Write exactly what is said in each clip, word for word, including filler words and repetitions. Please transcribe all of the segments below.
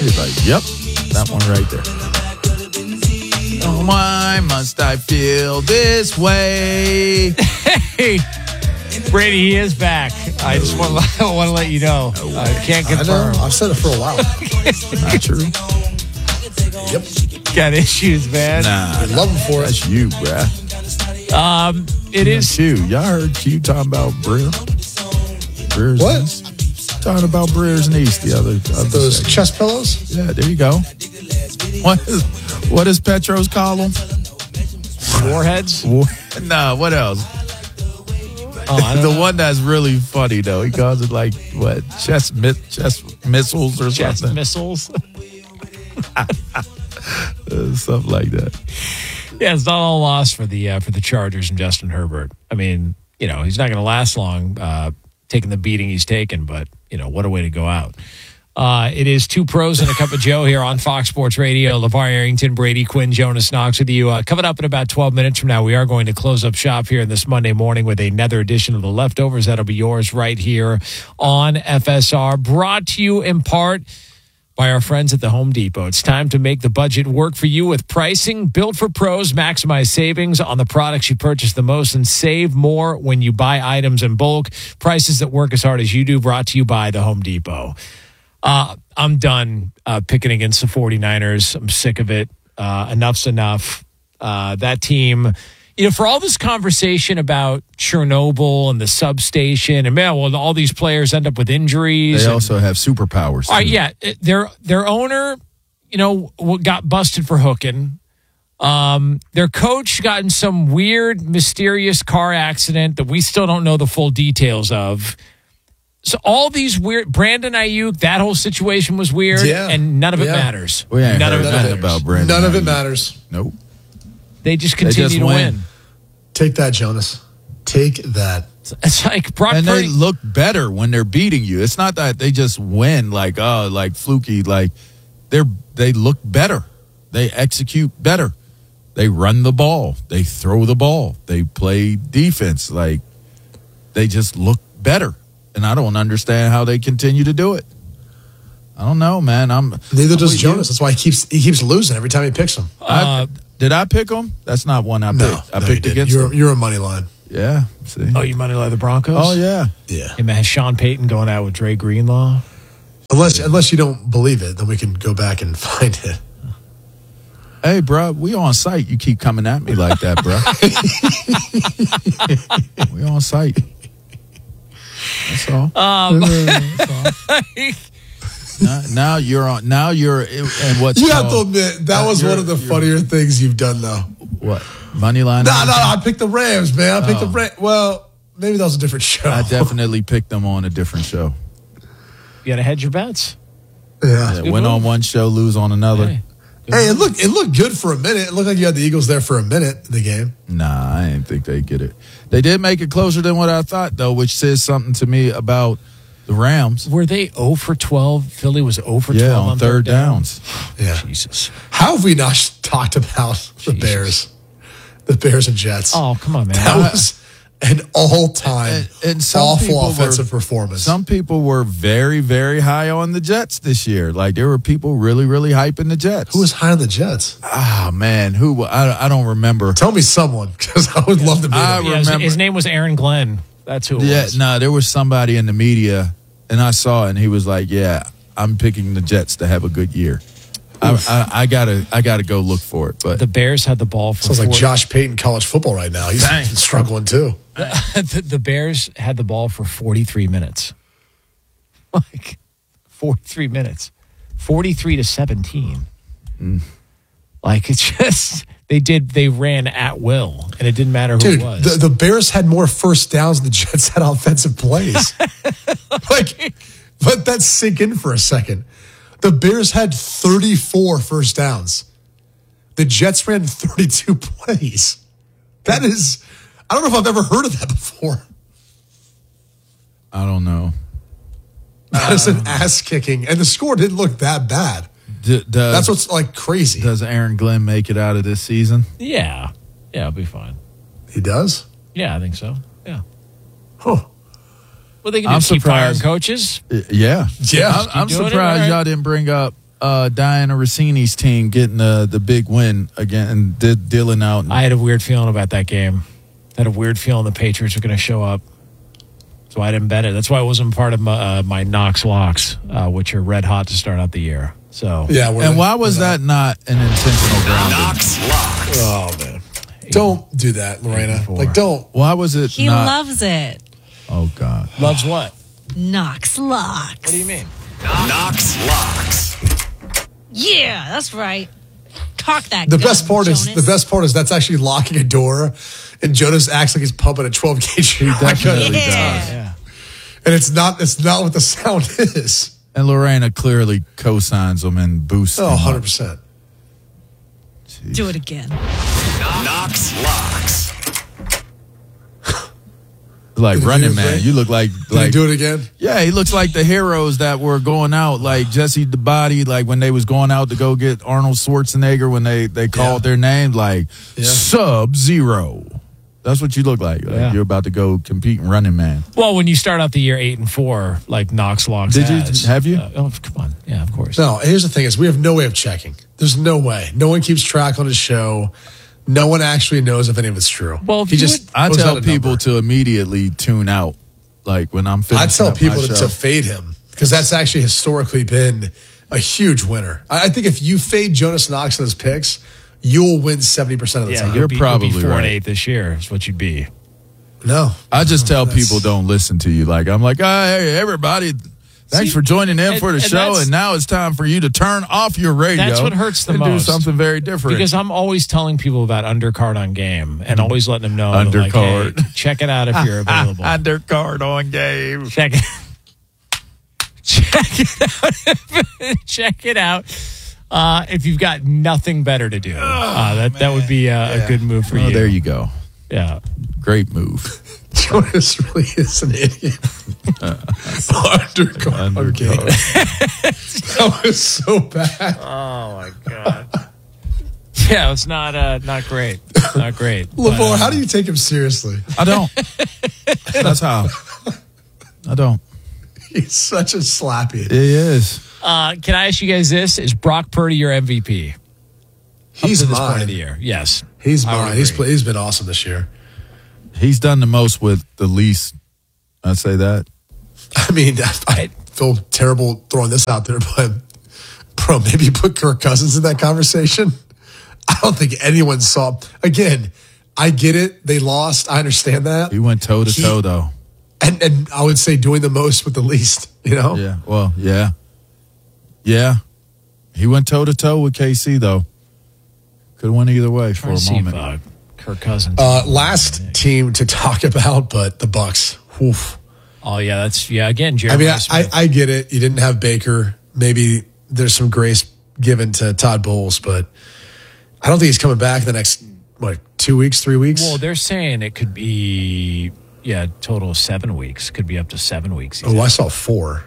He's like, yep, that one right there. Oh, why must I feel this way? Hey, Brady, he is back. I just want to, want to let you know. I can't confirm. I know. I've said it for a while. Not true. Yep. Got issues, man. Nah, I love him for it. that's you, bruh. Um, it is. Q. Y'all heard Q talking about Breer? Breer's What? niece? Talking about Breer's niece the other, other Those segment. chest pillows? Yeah, there you go. What is what does Petros call them? Warheads? Nah, what else? Oh, I don't The know. one that's really funny though. He calls it like what chest mi- chest missiles or Chest something. missiles. Uh, something like that. Yeah, it's not all lost for the uh, for the Chargers and Justin Herbert. I mean, you know, he's not going to last long uh, taking the beating he's taken, but, you know, what a way to go out. Uh, it is Two Pros and a Cup of Joe here on Fox Sports Radio. LeVar Arrington, Brady Quinn, Jonas Knox with you. Uh, coming up in about twelve minutes from now, we are going to close up shop here this Monday morning with another edition of The Leftovers. That'll be yours right here on F S R. Brought to you in part by our friends at the Home Depot. It's time to make the budget work for you with pricing built for pros. Maximize savings on the products you purchase the most and save more when you buy items in bulk. Prices that work as hard as you do, brought to you by the Home Depot. Uh, I'm done uh, picking against the 49ers. I'm sick of it. Uh, enough's enough. Uh, that team, you know, for all this conversation about Chernobyl and the substation, and man, well, all these players end up with injuries. They and, also have superpowers. all right, too. yeah, their their owner, you know, got busted for hooking. Um, their coach got in some weird, mysterious car accident that we still don't know the full details of. So all these weird, Brandon Ayuk, that whole situation was weird, Yeah. and none of it Yeah. matters. We ain't none heard of it nothing matters. about Brandon. None of it Ayuk. matters. Nope. They just They continue just to win. win. Take that, Jonas. Take that. It's like Brock And Purdy. they look better when they're beating you. It's not that they just win like oh like fluky. Like they're they look better. They execute better. They run the ball. They throw the ball. They play defense. Like they just look better. And I don't understand how they continue to do it. I don't know, man. I'm Neither I'm does with you. Jonas. That's why he keeps he keeps losing every time he picks them. Uh, I, did I pick them? That's not one I picked. No, I no, picked you against you're, them. you're a money line. Yeah. See. oh, you money like the Broncos? Oh yeah. Yeah. Hey, man, Sean Payton going out with Dre Greenlaw. Unless unless you don't believe it, then we can go back and find it. Hey, bro, we on site. You keep coming at me like that, bro. We on site. That's all. Um, That's all. Now, now you're on. Now you're in what's You have to called- admit that Uh, was you're- one of the you're- funnier things you've done, though. what money line. No, no, no, I picked the Rams, man. I picked Oh. the Rams. Well, maybe that was a different show. I definitely picked them on a different show. you got to hedge your bets. Yeah. Yeah, Good win move. on one show, lose on another. Hey. Hey, it looked it looked good for a minute. It looked like you had the Eagles there for a minute in the game. Nah, I didn't think they'd get it. They did make it closer than what I thought, though, which says something to me about the Rams. Were they zero for twelve? Philly was zero for twelve Yeah, on, on third downs. Yeah. Jesus. How have we not talked about the Jesus. Bears? The Bears and Jets. Oh, come on, man. That was an all-time And- and some awful people offensive were- performance. Some people were very, very high on the Jets this year. Like there were people really, really hyping the Jets. Who was high on the Jets? Ah, man, who? wa- I, I don't remember. Tell me someone, because I would love to meet I him. Yeah, his, remember- his name was Aaron Glenn. That's who it Yeah, was. no, there was somebody in the media, and I saw it, and he was like, "Yeah, I'm picking the Jets to have a good year." I, I, I gotta, I gotta go look for it. But The Bears had the ball for Sounds like four- Josh Payton college football right now. He's Dang. struggling too. the, the Bears had the ball for forty-three minutes. Like forty-three minutes. forty-three to seventeen. Mm. Like, Like it's just they did they ran at will and it didn't matter who dude, it was. the, the Bears had more first downs than the Jets had offensive plays. Like, let that sink in for a second. The Bears had thirty-four first downs. The Jets ran thirty-two plays. That is, I don't know if I've ever heard of that before. I don't know. That is an ass kicking, and the score didn't look that bad. D- does, That's what's like crazy. does Aaron Glenn make it out of this season? yeah. Yeah, it'll be fine. He does? Yeah, I think so. Yeah. Huh. Well, they can I'm just keep firing surprised. coaches. Uh, Yeah, Yeah. I'm, I'm Keep doing it, surprised all right. y'all didn't bring up uh, Diana Rossini's team getting the, the big win again and did dealing out. I had a weird feeling about that game. I had a weird feeling the Patriots were going to show up. So I didn't bet it. That's why it wasn't part of my, uh, my Knox locks, uh, which are red hot to start out the year. So Yeah, we're and not- why was we're that not an intentional grounding? Knox locks. Oh man, don't do that, Lorena. Like, don't. Why was it He not? loves it. Oh, God. Loves what? Knox locks. What do you mean? Knox locks. Yeah, that's right. Talk that. The gun, best part Jonas. is the best part is that's actually locking a door, and Jonas acts like he's pumping a twelve gauge shotgun, definitely Yeah. Yeah. and it's not. It's not what the sound is. And Lorena clearly co-signs them and boosts Oh, them. one up. hundred percent. Do it again. Knox locks. Like Did you Running do it, Man. Frank? You look like Did like he do it again? Yeah, he looks like the heroes that were going out, like Jesse the Body, like when they was going out to go get Arnold Schwarzenegger when they, they called Yeah. their name, like Yeah. Sub-Zero. That's what you look like. Like Yeah. you're about to go compete in Running Man. Well, when you start out the year eight and four, like Knox locks. Did you- has, have you? Uh, oh, come on. Yeah, of course. No. Here's the thing: is we have no way of checking. There's no way. No one keeps track on his show. No one actually knows if any of it's true. Well, if he you just. would- I throws tell out a people number. to immediately tune out. Like when I'm finishing I tell up people my to, show. to fade him because that's actually historically been a huge winner. I, I think if you fade Jonas Knox in his picks, you'll win seventy percent of the Yeah, time. you're you'd be, probably you'd be four right. and eight this year. Is what you'd be. No. I just tell That's- people don't listen to you. Like I'm like, oh, hey, everybody, thanks See, for joining in and- for the and show, that's- and now it's time for you to turn off your radio. That's what hurts the and most. Do something very different. Because I'm always telling people about undercard on game and always letting them know that, Undercard. Like, hey, check it out if you're available. undercard on game. check it. Check it out. Check it out. Uh, if you've got nothing better to do, uh, that that would be uh, a good move for Oh, you. there you go. Yeah. Great move. Jonas really is an idiot. Undercard. Okay. Undercard. That was so bad. Oh my god. Yeah, it's not uh, not great. Not great. But, LeVar, uh, how do you take him seriously? I don't. That's how. I don't. He's such a slappy. It is. Uh, can I ask you guys this? Is Brock Purdy your M V P? Up He's to this point of mine. the year. Yes. He's I would mine. He's, agree. play, he's been awesome this year. He's done the most with the least. I'd say that. I mean, I feel terrible throwing this out there, but bro, maybe put Kirk Cousins in that conversation. I don't think anyone saw. Again, I get it. They lost. I understand that. He went toe to toe, though. And and I would say doing the most with the least. You know. Yeah. Well, yeah. Yeah. He went toe to toe with K C, though. Could have went either way for Trying a to see if, moment. uh, Kirk Cousins. Uh, last team to talk about, but the Bucks. Oof. oh yeah, that's yeah. Again, I Jeremy. mean, I, I, I get it. You didn't have Baker. Maybe there's some grace given to Todd Bowles, but I don't think he's coming back in the next what two weeks, three weeks. well, they're saying it could be yeah, total of seven weeks. Could be up to seven weeks. he's oh, I out. saw four.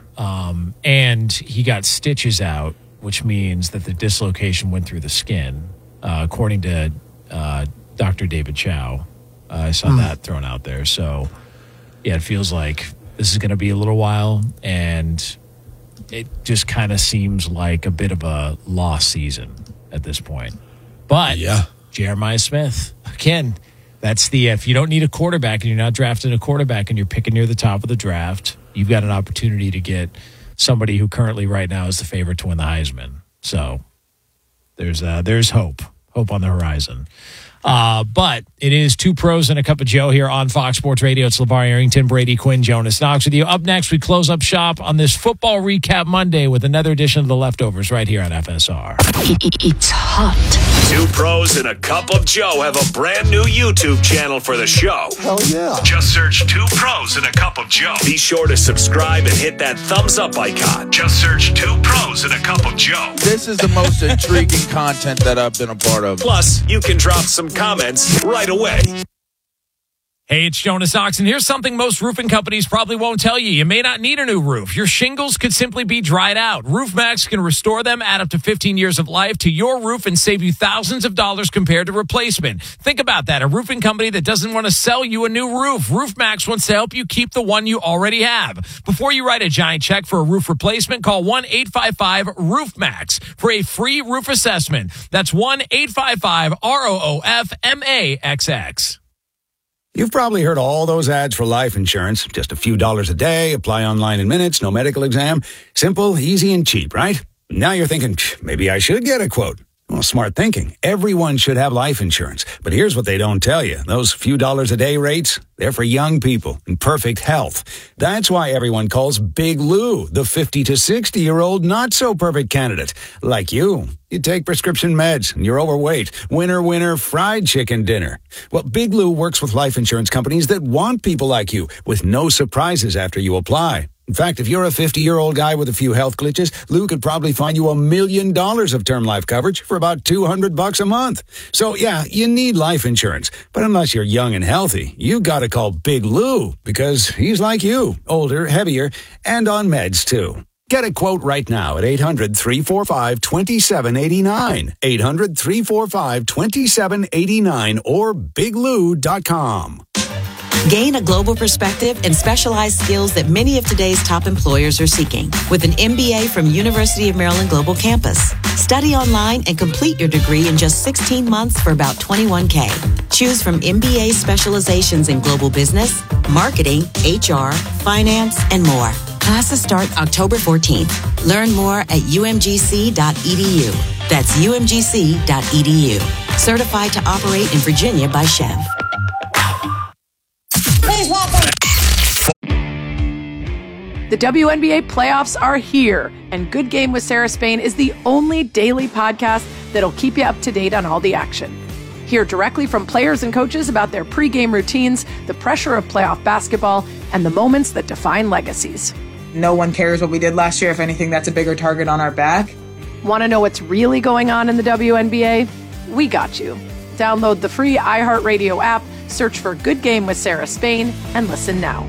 And he got stitches out, which means that the dislocation went through the skin, uh, according to uh, Doctor David Chow. Uh, I saw that thrown out there. So, yeah, it feels like this is going to be a little while, and it just kind of seems like a bit of a lost season at this point. But Yeah. Jeremiah Smith, again, that's the if you don't need a quarterback and you're not drafting a quarterback and you're picking near the top of the draft, you've got an opportunity to get somebody who currently right now is the favorite to win the Heisman. So there's uh, there's hope, hope on the horizon. Uh, but it is two pros and a cup of Joe here on Fox Sports Radio. It's LeVar Arrington, Brady Quinn, Jonas Knox with you. Up next, we close up shop on this Football Recap Monday with another edition of The Leftovers right here on F S R. It's hot. Two pros and a cup of Joe have a brand new YouTube channel for the show. Hell yeah. Just search Two Pros and a Cup of Joe. Be sure to subscribe and hit that thumbs up icon. Just search Two Pros and a Cup of Joe. This is the most intriguing content that I've been a part of. Plus, you can drop some comments right away. Hey, it's Jonas Oxen. Here's something most roofing companies probably won't tell you. You may not need a new roof. Your shingles could simply be dried out. RoofMax can restore them, add up to fifteen years of life to your roof, and save you thousands of dollars compared to replacement. Think about that. A roofing company that doesn't want to sell you a new roof. RoofMax wants to help you keep the one you already have. Before you write a giant check for a roof replacement, call one eight five five roof max for a free roof assessment. That's one eight five five R O O F M A X X. You've probably heard all those ads for life insurance. Just a few dollars a day, apply online in minutes, no medical exam. Simple, easy, and cheap, right? Now you're thinking, maybe I should get a quote. Well, smart thinking. Everyone should have life insurance. But here's what they don't tell you. Those few dollars a day rates, they're for young people in perfect health. That's why everyone calls Big Lou the fifty to sixty-year-old not-so-perfect candidate. Like you. You take prescription meds and you're overweight. Winner, winner, fried chicken dinner. Well, Big Lou works with life insurance companies that want people like you with no surprises after you apply. In fact, if you're a fifty-year-old guy with a few health glitches, Lou could probably find you a million dollars of term life coverage for about two hundred bucks a month. So, yeah, you need life insurance. But unless you're young and healthy, you gotta call Big Lou because he's like you, older, heavier, and on meds, too. Get a quote right now at eight hundred, three four five, two seven eight nine. eight hundred, three four five, two seven eight nine or big lou dot com. Gain a global perspective and specialized skills that many of today's top employers are seeking with an M B A from University of Maryland Global Campus. Study online and complete your degree in just sixteen months for about twenty-one K. Choose from M B A specializations in global business, marketing, H R, finance, and more. Classes start October fourteenth. Learn more at u m g c dot e d u. That's u m g c dot e d u. Certified to operate in Virginia by Chev. The W N B A playoffs are here, and Good Game with Sarah Spain is the only daily podcast that'll keep you up to date on all the action. Hear directly from players and coaches about their pregame routines, the pressure of playoff basketball, and the moments that define legacies. No one cares what we did last year. If anything, that's a bigger target on our back. Want to know what's really going on in the W N B A? We got you. Download the free iHeartRadio app, search for Good Game with Sarah Spain, and listen now.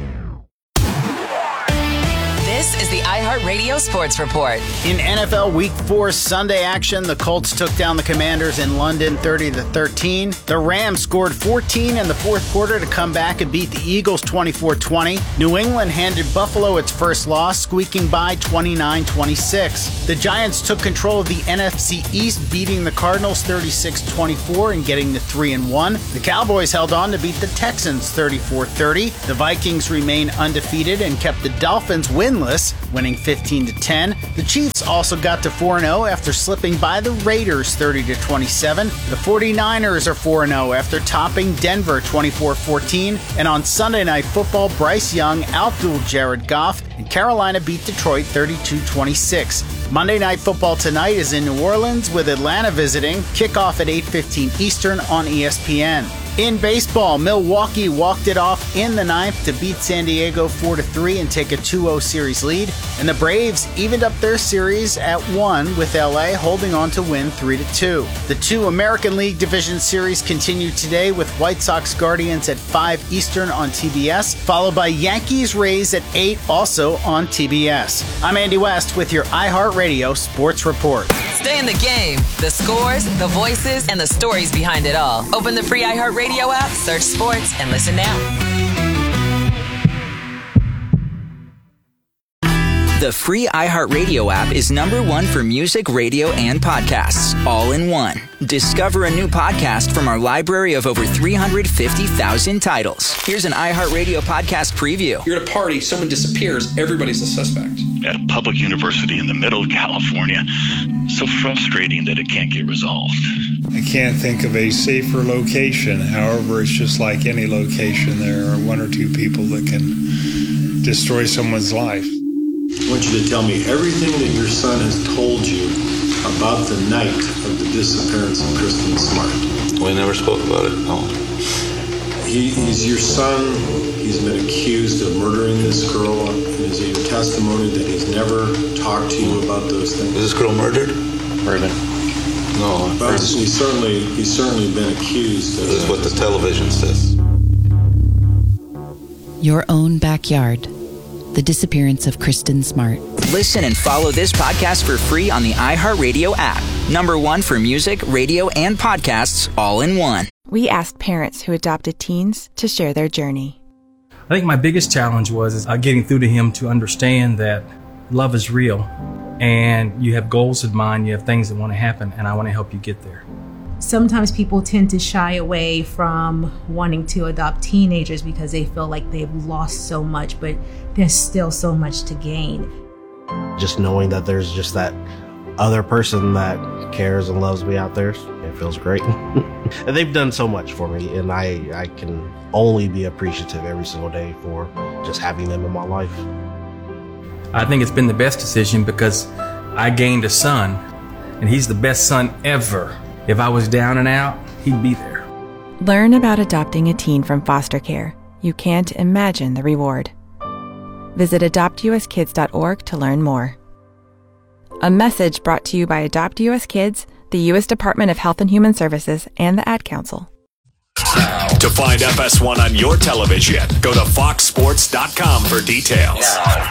This is the iHeartRadio Sports Report. In N F L Week four Sunday action, the Colts took down the Commanders in London thirty to thirteen. The Rams scored fourteen in the fourth quarter to come back and beat the Eagles twenty-four twenty. New England handed Buffalo its first loss, squeaking by twenty-nine twenty-six. The Giants took control of the N F C East, beating the Cardinals thirty-six twenty-four and getting to three and one. The Cowboys held on to beat the Texans thirty-four thirty. The Vikings remain undefeated and kept the Dolphins winless, winning fifteen to ten. The Chiefs also got to four and oh after slipping by the Raiders thirty to twenty-seven. The 49ers are four and oh after topping Denver twenty-four fourteen. And on Sunday Night Football, Bryce Young outdueled Jared Goff, and Carolina beat Detroit thirty-two twenty-six. Monday Night Football tonight is in New Orleans with Atlanta visiting. Kickoff at eight fifteen Eastern on E S P N. In baseball, Milwaukee walked it off in the ninth to beat San Diego four to three and take a two oh series lead. And the Braves evened up their series at one with L A holding on to win three to two. The two American League Division Series continue today with White Sox Guardians at five Eastern on T B S, followed by Yankees Rays at eight also on T B S. I'm Andy West with your iHeartRadio Sports Report. Stay in the game. The scores, the voices, and the stories behind it all. Open the free iHeartRadio app, search sports, and listen now. The free iHeartRadio app is number one for music, radio, and podcasts, all in one. Discover a new podcast from our library of over three hundred fifty thousand titles. Here's an iHeartRadio podcast preview. You're at a party, someone disappears, everybody's a suspect. At a public university in the middle of California, so frustrating that it can't get resolved. I can't think of a safer location. However, it's just like any location. There are one or two people that can destroy someone's life. I want you to tell me everything that your son has told you about the night of the disappearance of Kristen Smart. We never spoke about it, no. He, he's your son. He's been accused of murdering this girl. Is it your testimony that he's never talked to you about those things? Was this girl murdered? Murdered. No. But he's certainly, he's certainly been accused of This is what the television says. Your own backyard. The disappearance of Kristen Smart. Listen and follow this podcast for free on the iHeartRadio app. Number one for music, radio, and podcasts all in one. We asked parents who adopted teens to share their journey. I think my biggest challenge was is, uh, getting through to him to understand that love is real and you have goals in mind, you have things that want to happen, and I want to help you get there. Sometimes people tend to shy away from wanting to adopt teenagers because they feel like they've lost so much, but there's still so much to gain. Just knowing that there's just that other person that cares and loves me out there, it feels great. And they've done so much for me, and I, I can only be appreciative every single day for just having them in my life. I think it's been the best decision because I gained a son, and he's the best son ever. If I was down and out, he'd be there. Learn about adopting a teen from foster care. You can't imagine the reward. Visit adopt u s kids dot org to learn more. A message brought to you by Adopt U S Kids, the U S Department of Health and Human Services, and the Ad Council. To find F S one on your television, go to fox sports dot com for details.